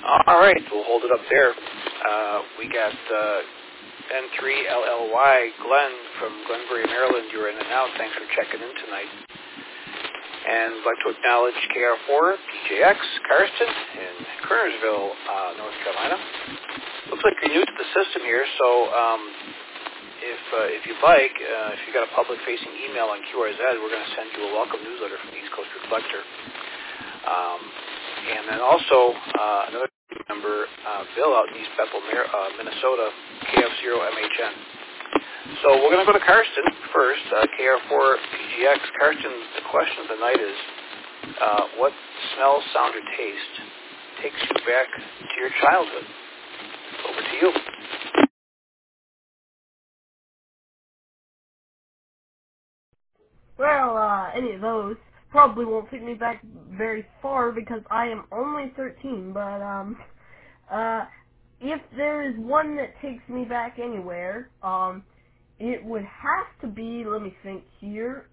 All right, we'll hold it up there. We got N3LLY, Glenn from Glenbury, Maryland. You're in and out. Thanks for checking in tonight. And I'd like to acknowledge KR4, TJX, Karsten in Kernersville, North Carolina. Looks like you're new to the system here, so if you'd like, if you've got a public-facing email on QRZ, we're going to send you a welcome newsletter from East Coast Reflector. And then also another member, Bill, out in East Bethel, Minnesota, KF0MHN. So we're going to go to Karsten first, KR4PGX. Karsten, the question of the night is, what smell, sound, or taste takes you back to your childhood? Over to you. Well, any of those probably won't take me back very far because I am only 13, but, if there is one that takes me back anywhere, it would have to be, let me think here,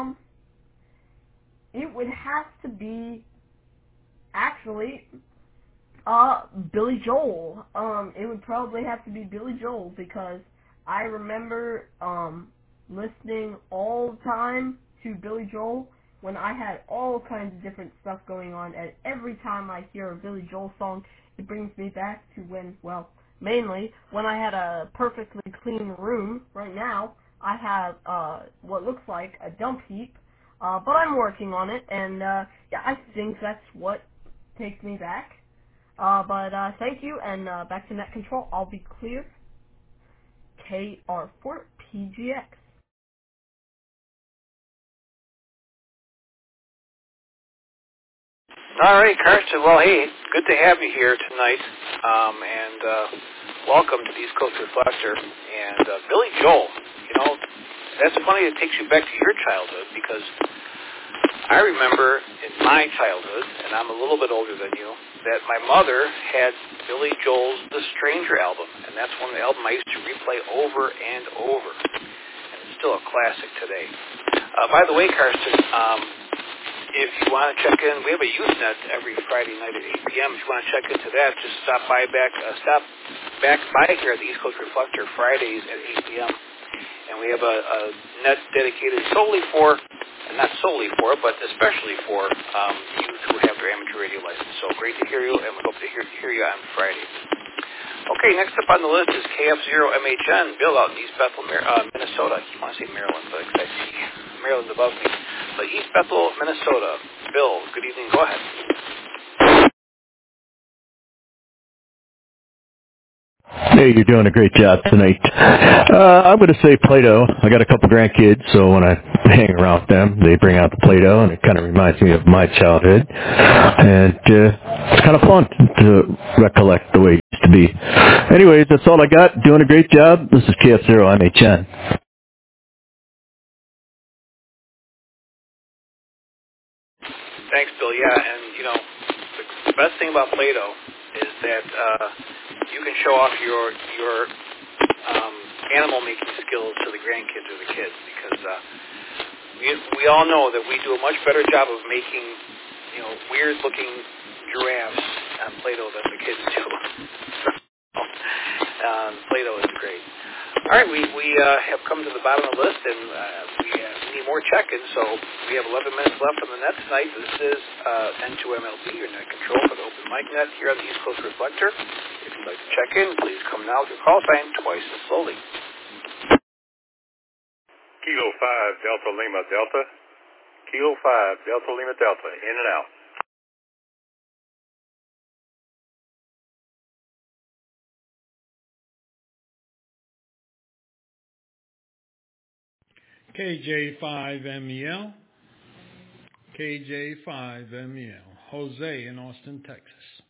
it would have to be, actually, Billy Joel. It would probably have to be Billy Joel because I remember, listening all the time to Billy Joel when I had all kinds of different stuff going on, and every time I hear a Billy Joel song, it brings me back to when, well, mainly when I had a perfectly clean room. Right now, I have what looks like a dump heap, but I'm working on it, and yeah, I think that's what takes me back. But thank you, and back to net control. I'll be clear. KR4PGX. All right, Karsten. Well, hey, good to have you here tonight, and welcome to the East Coast Reflector. And Billy Joel, you know, that's funny. It takes you back to your childhood because I remember in my childhood, and I'm a little bit older than you, that my mother had Billy Joel's The Stranger album, and that's one of the albums I used to replay over and over, and it's still a classic today. By the way, Karsten, if you want to check in, we have a Usenet every Friday night at 8 p.m. If you want to check into that, just stop back by here at the East Coast Reflector Fridays at 8 p.m. And we have a net dedicated solely for, not solely for, but especially for youth who have their amateur radio license. So great to hear you, and we hope to hear you on Friday. Okay, next up on the list is KF0MHN, Bill out in East Bethel, Minnesota. I want to say Maryland, but I see Maryland's above me. But East Bethel, Minnesota. Bill, good evening. Go ahead. Hey, you're doing a great job tonight. I'm going to say Play-Doh. I got a couple grandkids, so when I hang around with them, they bring out the Play-Doh, and it kind of reminds me of my childhood. And it's kind of fun to recollect the way it used to be. Anyways, that's all I got. Doing a great job. This is KF0MHN. Thanks, Bill. Yeah, and, you know, the best thing about Play-Doh is that you can show off your animal-making skills to the grandkids or the kids because we all know that we do a much better job of making, you know, weird-looking giraffes on Play-Doh than the kids do. Play-Doh is great. All right, we have come to the bottom of the list, and we need more check-in, so we have 11 minutes left on the net tonight. This is N2MLB, your net control for the Open Mic Net here on the East Coast Reflector. If you'd like to check in, please come now with your call sign twice as slowly. Kilo 5, Delta Lima Delta. Kilo 5, Delta Lima Delta, in and out. KJ5MEL, KJ5MEL, Jose in Austin, Texas.